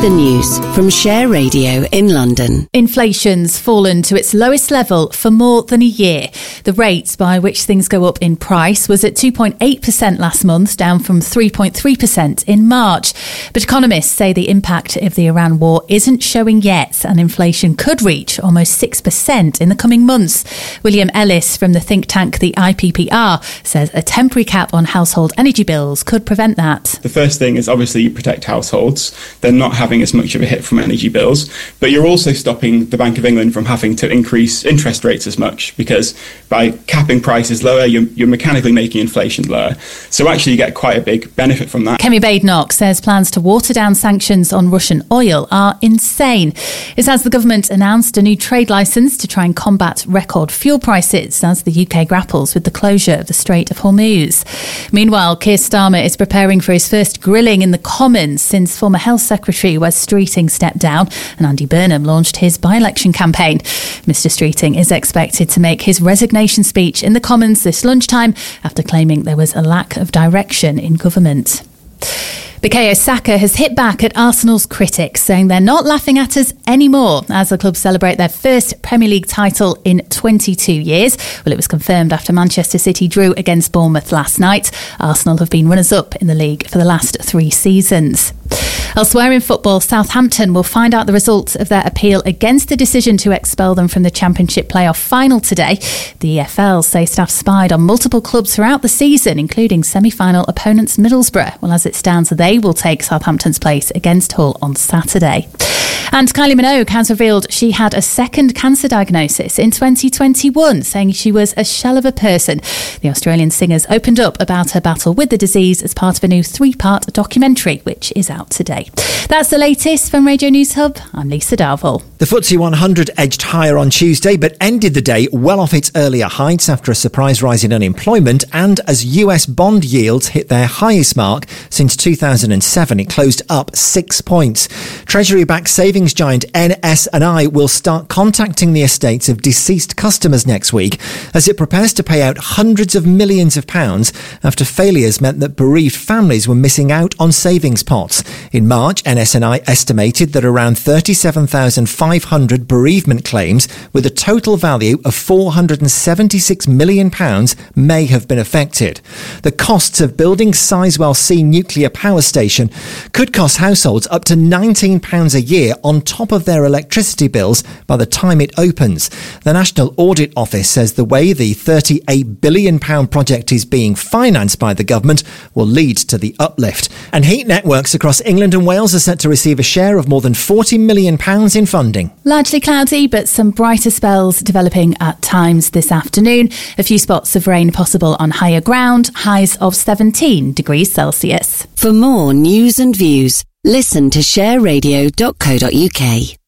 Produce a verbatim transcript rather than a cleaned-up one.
The news from Share Radio in London. Inflation's fallen to its lowest level for more than a year. The rate by which things go up in price was at two point eight percent last month, down from three point three percent in March. But economists say the impact of the Iran war isn't showing yet, and inflation could reach almost six percent in the coming months. William Ellis from the think tank the I P P R says a temporary cap on household energy bills could prevent that. The first thing is obviously you protect households. They're not having as much of a hit from energy bills, but you're also stopping the Bank of England from having to increase interest rates as much, because by capping prices lower, you're, you're mechanically making inflation lower. So actually you get quite a big benefit from that. Kemi Badenoch says plans to water down sanctions on Russian oil are insane. It's as the government announced a new trade licence to try and combat record fuel prices as the U K grapples with the closure of the Strait of Hormuz. Meanwhile, Keir Starmer is preparing for his first grilling in the Commons since former Health Secretary Wes Streeting stepped down and Andy Burnham launched his by-election campaign. Mister Streeting is expected to make his resignation speech in the Commons this lunchtime after claiming there was a lack of direction in government. Bukayo Saka has hit back at Arsenal's critics, saying they're not laughing at us anymore as the club celebrate their first Premier League title in twenty-two years. Well, it was confirmed after Manchester City drew against Bournemouth last night. Arsenal have been runners-up in the league for the last three seasons. Elsewhere in football, Southampton will find out the result of their appeal against the decision to expel them from the Championship playoff final today. The E F L say staff spied on multiple clubs throughout the season, including semi-final opponents Middlesbrough. Well, as it stands, they will take Southampton's place against Hull on Saturday. And Kylie Minogue has revealed she had a second cancer diagnosis in twenty twenty-one, saying she was a shell of a person. The Australian singer's opened up about her battle with the disease as part of a new three-part documentary, which is out today. That's the latest from Radio News Hub. I'm Lisa Darville. The F T S E one hundred edged higher on Tuesday, but ended the day well off its earlier heights after a surprise rise in unemployment and as U S bond yields hit their highest mark since two thousand seven. It closed up six points. Treasury-backed savings giant N S and I will start contacting the estates of deceased customers next week as it prepares to pay out hundreds of millions of pounds after failures meant that bereaved families were missing out on savings pots. In March, N S and I estimated that around thirty-seven thousand five hundred bereavement claims with a total value of four hundred seventy-six million pounds may have been affected. The costs of building Sizewell C nuclear power station could cost households up to nineteen pounds a year on top of their electricity bills by the time it opens. The National Audit Office says the way the thirty-eight billion pounds project is being financed by the government will lead to the uplift. And heat networks across England and Wales are set to receive a share of more than forty million pounds in funding. Largely cloudy, but some brighter spells developing at times this afternoon. A few spots of rain possible on higher ground, highs of seventeen degrees Celsius. For more news and views, listen to share radio dot co dot uk.